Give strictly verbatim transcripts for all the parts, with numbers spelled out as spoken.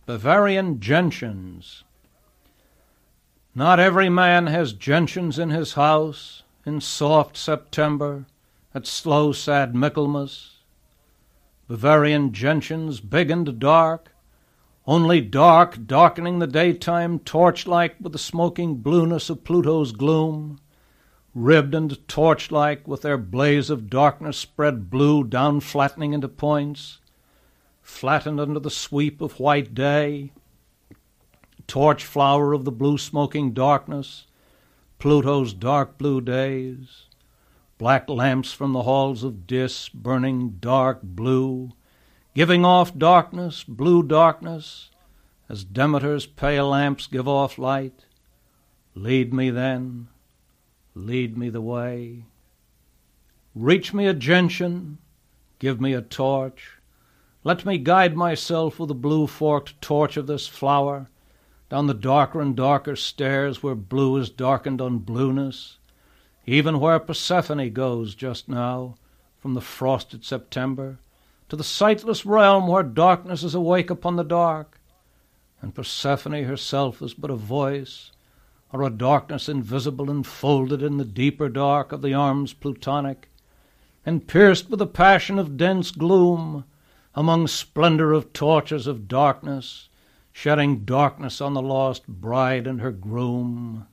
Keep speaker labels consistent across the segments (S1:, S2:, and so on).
S1: Bavarian Gentians. Not every man has gentians in his house in soft September at slow sad Michaelmas. Bavarian gentians big and dark, only dark, darkening the daytime torch-like with the smoking blueness of Pluto's gloom, ribbed and torch-like with their blaze of darkness spread blue down flattening into points, flattened under the sweep of white day, torch flower of the blue smoking darkness, Pluto's dark blue days, black lamps from the halls of Dis burning dark blue, giving off darkness, blue darkness, as Demeter's pale lamps give off light. Lead me then, lead me the way. Reach me a gentian, give me a torch. Let me guide myself with the blue-forked torch of this flower down the darker and darker stairs where blue is darkened on blueness, even where Persephone goes just now from the frosted September to the sightless realm where darkness is awake upon the dark, and Persephone herself is but a voice, or a darkness invisible enfolded in the deeper dark of the arms Plutonic, and pierced with the passion of dense gloom, among splendor of torches of darkness, shedding darkness on the lost bride and her groom.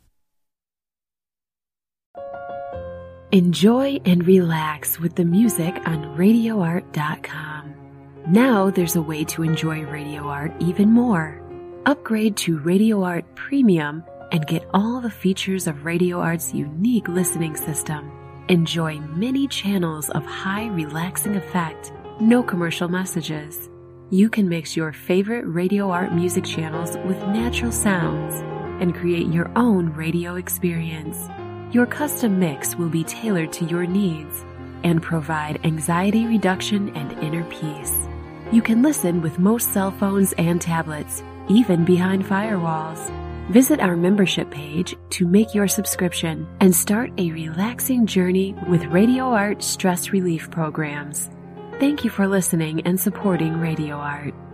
S2: Enjoy and relax with the music on radio art dot com. Now there's a way to enjoy Radio Art even more. Upgrade to Radio Art Premium and get all the features of Radio Art's unique listening system. Enjoy many channels of high relaxing effect. No commercial messages. You can mix your favorite Radio Art music channels with natural sounds and create your own radio experience. Your custom mix will be tailored to your needs and provide anxiety reduction and inner peace. You can listen with most cell phones and tablets, even behind firewalls. Visit our membership page to make your subscription and start a relaxing journey with Radio Art stress relief programs. Thank you for listening and supporting Radio Art.